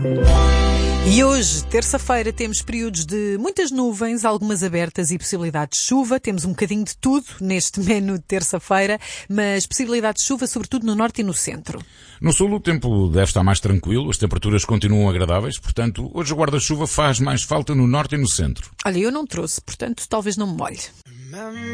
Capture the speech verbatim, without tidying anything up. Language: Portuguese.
E hoje, terça-feira, temos períodos de muitas nuvens, algumas abertas e possibilidade de chuva. Temos um bocadinho de tudo neste menu de terça-feira, mas possibilidade de chuva sobretudo no norte e no centro. No sul o tempo deve estar mais tranquilo, as temperaturas continuam agradáveis, portanto, hoje o guarda-chuva faz mais falta no norte e no centro. Olha, eu não trouxe, portanto, talvez não me molhe.